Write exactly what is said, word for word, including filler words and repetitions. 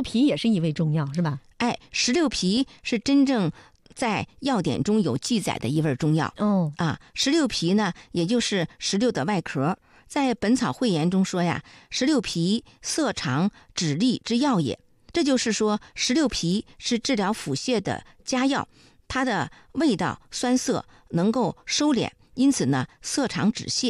六皮也是一味中药是吧？ 哎，石榴皮是真正在药典中有记载的一味中药。 哦啊，石榴皮呢，也就是石榴的外壳。在《本草汇言》中说呀，石榴皮色肠止痢之药也。这就是说，石榴皮是治疗腹泻的佳药，它的味道酸涩，能够收敛，因此呢，色肠止泻。